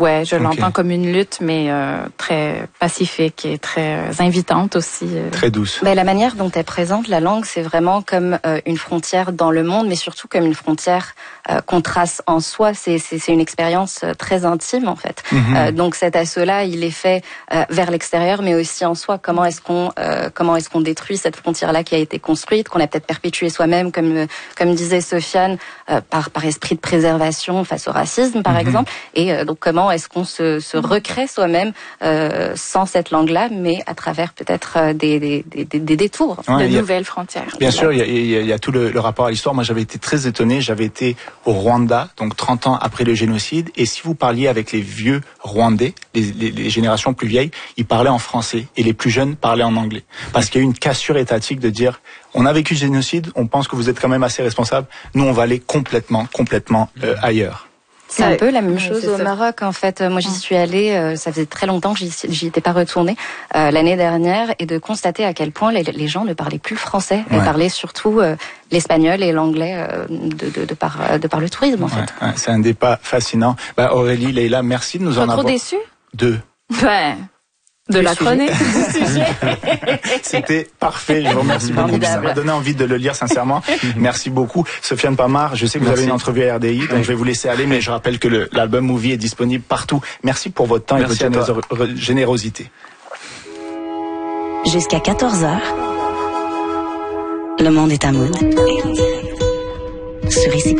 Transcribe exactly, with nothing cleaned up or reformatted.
Ouais, je Okay. l'entends comme une lutte, mais euh, très pacifique et très invitante aussi. Euh. Très douce. Ben, la manière dont elle présente la langue, c'est vraiment comme euh, une frontière dans le monde, mais surtout comme une frontière euh, qu'on trace en soi. C'est, c'est, c'est une expérience euh, très intime, en fait. Mm-hmm. Euh, donc cet assaut-là, il est fait euh, vers l'extérieur, mais aussi en soi. Comment est-ce qu'on, euh, comment est-ce qu'on détruit cette frontière-là qui a été construite, qu'on a peut-être perpétuée soi-même, comme comme disait Sofiane, euh, par par esprit de préservation face au racisme, par mm-hmm. exemple. Et euh, donc comment est-ce qu'on se, se recrée soi-même euh, sans cette langue-là, mais à travers peut-être euh, des, des, des, des détours, ouais, de a, nouvelles frontières. Bien sûr, il y a, il y a, il y a tout le, le rapport à l'histoire. Moi, j'avais été très étonné. J'avais été au Rwanda, donc trente ans après le génocide. Et si vous parliez avec les vieux Rwandais, les, les, les générations plus vieilles, ils parlaient en français et les plus jeunes parlaient en anglais. Parce qu'il y a eu une cassure étatique de dire on a vécu le génocide, on pense que vous êtes quand même assez responsable. Nous, on va aller complètement, complètement euh, ailleurs. C'est un peu la même chose ouais, au ça. Maroc, en fait. Moi, j'y suis allée, euh, ça faisait très longtemps que j'y, j'y étais pas retournée, euh, l'année dernière, et de constater à quel point les, les gens ne parlaient plus le français, mais ouais. parlaient surtout euh, l'espagnol et l'anglais euh, de, de, de, par, de par le tourisme, en ouais, fait. Ouais, c'est un débat fascinant. Bah, Aurélie, Leïla, merci de nous Pas en trop avoir... déçu? Deux. Ouais. De du la sujet. chronique, du sujet. C'était parfait. Je vous remercie beaucoup. Ça m'a donné envie de le lire sincèrement. Merci beaucoup. Sofiane Pamar, je sais que vous Merci. avez une entrevue à R D I, donc oui. je vais vous laisser aller, mais je rappelle que le, l'album Movie est disponible partout. Merci pour votre temps Merci et votre générosité. Jusqu'à quatorze heures, le monde est à mood. Sur ici.